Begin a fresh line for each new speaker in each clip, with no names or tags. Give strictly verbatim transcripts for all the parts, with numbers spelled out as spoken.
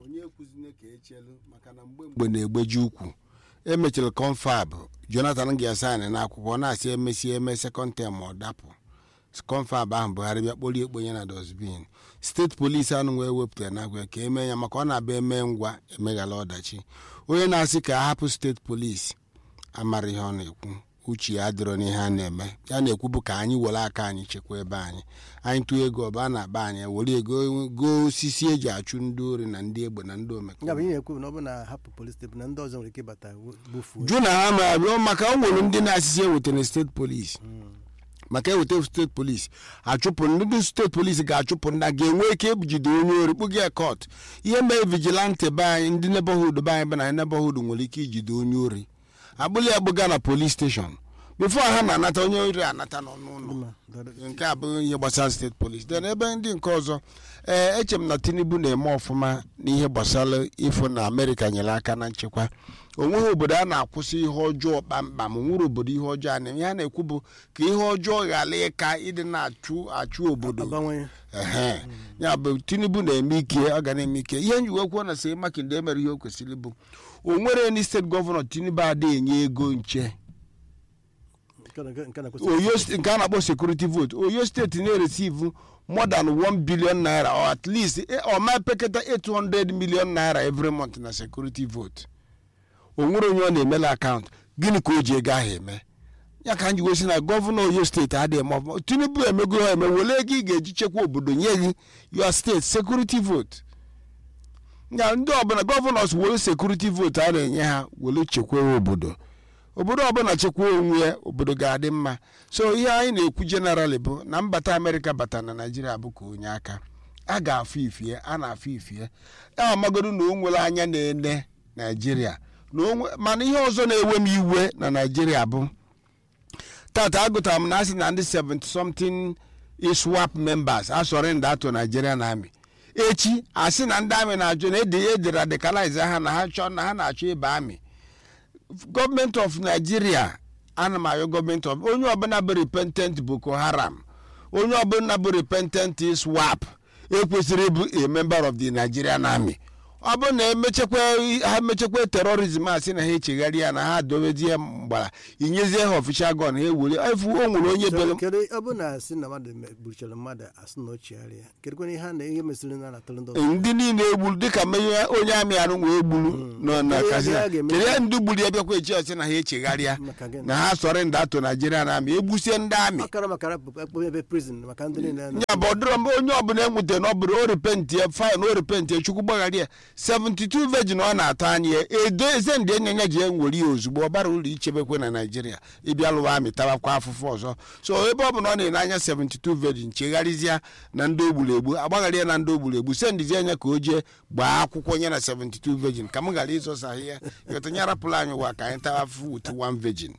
onye kwuzine ka echelu maka na mgbe mgbe na-egbeji ukwu emechara confab Jonathan ga-asaịn n'akwụkwọ na-asị emesi eme second term ọ dapụ confab ahụ Buhari bịa kpolie ekponye na dosbin steeti polisi anụ wee wepụtara n'agwa ka eme ya maka ọ na-abịa eme ngwa emeghala ọdachi onye na-asị ka ahapụ steeti polisi amara ihe ọ na-ekwu uche ya dịrọ n'ihe a na-eme ya na-ekwu bụ ka anyị were aka anyị chekwa ebe anyị anyị tụọ ego ọba a na-akpa anyị were ego go osisi eji achụ ndị ori na ndị egbe na ndị omekọ jụ na ha ma abịa maka o nwere ndị na-asịsị ewetara steeti polisi maka eweta steeti polisi achụpụ ndị steeti polisi ga-achụpụ ndị ga-enwe ike ejide onye ori kpụga ya kọt ihe mee vigilante be anyị ndị neighborhood be anyị be na neighborhood nwere ike ijide onye ori agbụli agbụga na police station before ha na-anata onye ori anata n'ọnụụlọ nke a bụ ihe gbasara steeti polisi then ebe ndị nke ọzọ ee eche m na Tinubu na-eme ọfụma n'ihe gbasara ifo na Amerịka nyere aka na nchekwa onweghị obodo a na-akwụsị ihe ọjọọ kpamkpam nwere obodo ihe ọjọọ a na-eme ha na-ekwu bụ ka ihe ọjọọ ghara ịka ịdị na-achụ achụ obodo ehe ya bụ Tinubu na-eme ike ọ ga na-eme ike ihe njiwe kwuo na sị Makinde emere ihe o kwesịrị bụ o nwere ndị steeti gọvanọ Tinubu adịghị enye ego nche nke a na-akpọ security vote Oyo steeti na-eresive more than one billion naira or at least ọ ma pekata eight hundred million naira every month na security vote o nwere onye ọ na-emela akaụntụ gịnị ka o ji ego ahụ eme ya ka anyị gosi na gọvanọ Oyo steeti adịghị eme ọfụma Tinubu emego ha eme were ego ị ga-eji chekwa obodo nye gị your state security vote ya ndị ọbụla gọvanọs were security vote a na-enye ha were chekwa obodo obodo ọbụla chekwa onwe ya obodo ga-adị mma so ihe anyị na-ekwu generally bụ na mbata Amerịka bata na Naịjirịa bụ ka onye aka a ga-afụ ifie a na-afụ ifie ya amagodo na o nwere anya na-ene Naịjirịa mana ihe ọzọ na-ewe m iwe na Naịjirịa bụ tata agụtara m na asị na ndị seventy something ISWAP members asọrọ ndị atụ Nigerian Army echi asị na ndị amị na-achọ na ede radicalize ha na ha chọọ na ha na-achọ ịba amị gọọmenti of Nigeria ana m ayọ gọọmenti of onye ọbụla bụ repentant Boko Haram onye ọbụla bụ repentant ISWAP ekwesịrị ịbụ a member of the Nigerian Army ọ bụ na emechekwa ha emechekwa terorizm a sị na ha echegharị ya na ha dobezie mgbara inyezie ha official gun ha ewere efu o nwere onye bere
kedu ọ bụ na asị na mmadụ gburuchara mmadụ asị na ochegharị ya kedu ihe ha na ihe mesịrị na atụrụ ndị
ndị niile egburu dịka menye onye amị arụ wee gburu nọ na Katsina kedu ndị gburu ya bịakwa echi ọsị na ha echegharị ya na ha sọrọ ndị atụ Nigeria na amị egbusie ndị amị
ya
bụ ọdụrọ onye ọbụla enwute na ọ bụrụ o repent ya fine o repent ya Chukwu gbaghara ya seventy-two virgin ọ na-atọ anya edo eze ndị enyenye ji enwere ya ozugbo ọ bara ụlọ ichebekwe na Naịjirịa ịbịa lụwa amị tabakwa afụfụ ọzọ so ebe ọ bụ na ọ na-ene anya seventy-two virgin chegharịzịa na ndị ogburu egbu agbaghara ya na ndị ogburu egbu sendizi anya ka o jee gbaa akwụkwọ nye na seventy-two virgin ka m ghara ịzọsa ya ịghọtanye arapụla anyị ụwa ka anyị tawa afụfụ with one virgin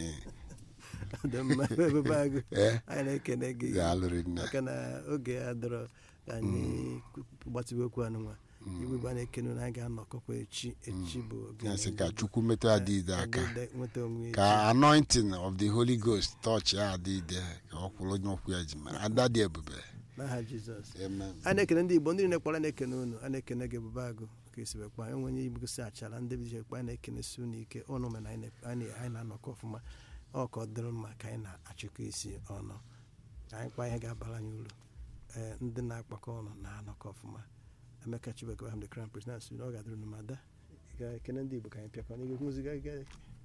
oge adọrọ anyị gbatịwekwu anụnwa igwe bụ a na-ekene na anyị ga-anọkọkwa echi echi bụ
ka Chukwu metụ adịide aka ka anointing of the Holy Ghost touch ya adịide ka ọ kwụrụ onye ọkwụ ya ji mara ada dị ebube
n'aha Jizọs a na-ekene ndị Igbo ndị na-ekpọrọ na-ekene unu a na-ekene gị Ebube Agụ ka esi wekwa onwe onye Igbo si achara ndị bi ekpe a na-ekene si unu ike ọnụ mere anyị na-anọkọ ọfụma ọ ka ọ dịrị mma ka anyị na-achịkọ isi ọnụ anyị kwa ihe ga-abara anyị uru ee ndị na-akpakọ ọnụ na-anọkọ ọfụma Emeka Chibeke I'm the Crown Prince na-asụ na ọ ga-adịrị unu mada ga-ekene ndị Igbo ka anyị pịakọ n'igwe mụziga ga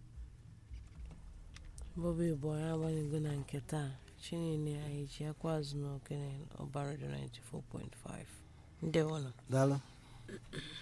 Bobby Igbo anyị agbanyego na nke taa chinene anyị ji akwa azụ n'okene ọbara ninety-four point five ndị ọnụ
daalụ